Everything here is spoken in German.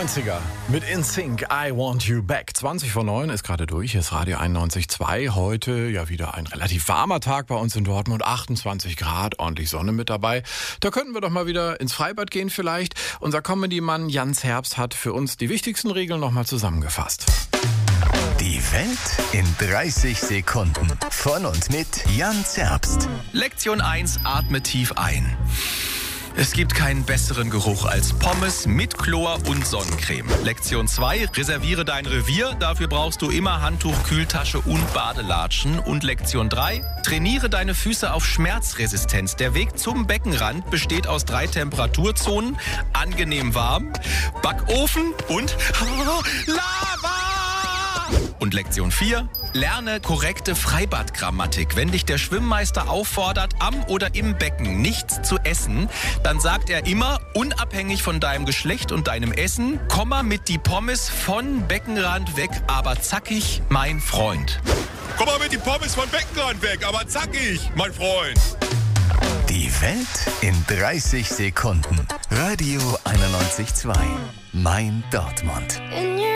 90er mit InSync, I Want You Back. 20 vor 9 ist gerade durch, hier ist Radio 91.2. Heute ja wieder ein relativ warmer Tag bei uns in Dortmund, 28 Grad, ordentlich Sonne mit dabei. Da könnten wir doch mal wieder ins Freibad gehen vielleicht. Unser Comedy-Mann Jans Herbst hat für uns die wichtigsten Regeln nochmal zusammengefasst. Die Welt in 30 Sekunden. Von und mit Jans Herbst. Lektion 1, atme tief ein. Es gibt keinen besseren Geruch als Pommes mit Chlor und Sonnencreme. Lektion 2, reserviere dein Revier. Dafür brauchst du immer Handtuch, Kühltasche und Badelatschen. Und Lektion 3, trainiere deine Füße auf Schmerzresistenz. Der Weg zum Beckenrand besteht aus 3 Temperaturzonen. Angenehm warm, Backofen und Lava. Und Lektion 4, lerne korrekte Freibadgrammatik. Wenn dich der Schwimmmeister auffordert, am oder im Becken nichts zu essen, dann sagt er immer, unabhängig von deinem Geschlecht und deinem Essen, komm mal mit die Pommes von Beckenrand weg, aber zackig, mein Freund. Komm mal mit die Pommes von Beckenrand weg, aber zackig, mein Freund. Die Welt in 30 Sekunden. Radio 91.2. Mein Dortmund.